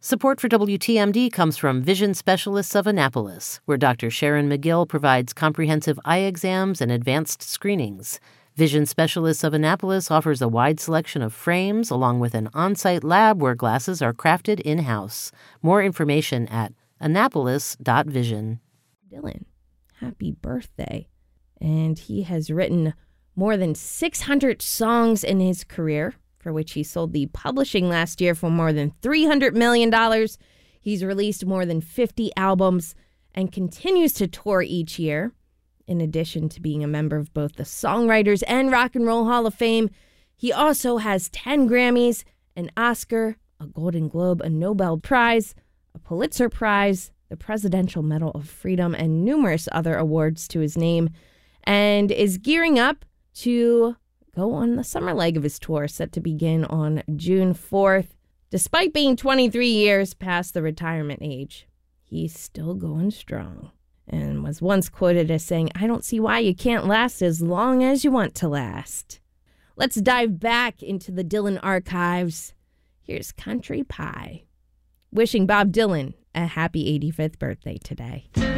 Support for WTMD comes from Vision Specialists of Annapolis, where Dr. Sharon McGill provides comprehensive eye exams and advanced screenings. Vision Specialists of Annapolis offers a wide selection of frames along with an on-site lab where glasses are crafted in-house. More information at annapolis.vision. Dylan, happy birthday. And he has written more than 600 songs in his career, for which he sold the publishing last year for more than $300 million. He's released more than 50 albums and continues to tour each year. In addition to being a member of both the Songwriters and Rock and Roll Hall of Fame, he also has 10 Grammys, an Oscar, a Golden Globe, a Nobel Prize, a Pulitzer Prize, the Presidential Medal of Freedom, and numerous other awards to his name, and is gearing up to go on the summer leg of his tour, set to begin on June 4th. Despite being 23 years past the retirement age, he's still going strong and was once quoted as saying, "I don't see why you can't last as long as you want to last." Let's dive back into the Dylan archives. Here's Country Pie, wishing Bob Dylan a happy 85th birthday today.